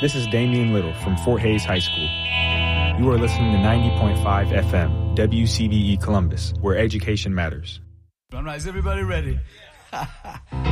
This is Damian Little from Fort Hays High School. You are listening to 90.5 FM, WCBE Columbus, where education matters. All right, is everybody ready?